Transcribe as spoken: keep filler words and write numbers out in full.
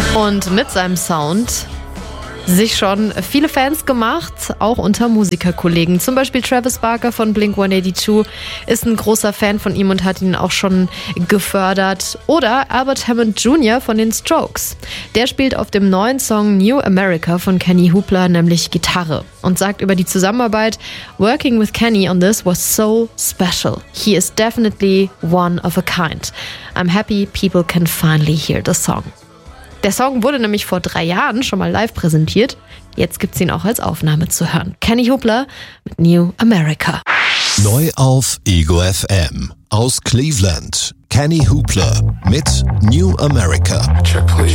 Und mit seinem Sound sich schon viele Fans gemacht, auch unter Musikerkollegen. Zum Beispiel Travis Barker von Blink hundertzweiundachtzig ist ein großer Fan von ihm und hat ihn auch schon gefördert. Oder Albert Hammond Junior von den Strokes. Der spielt auf dem neuen Song New America von Kenny Hoopla nämlich Gitarre und sagt über die Zusammenarbeit: Working with Kenny on this was so special. He is definitely one of a kind. I'm happy people can finally hear the song. Der Song wurde nämlich vor drei Jahren schon mal live präsentiert. Jetzt gibt's ihn auch als Aufnahme zu hören. Kenny Hoopla mit New America. Neu auf Ego F M. Aus Cleveland. Kenny Hoopla mit New America.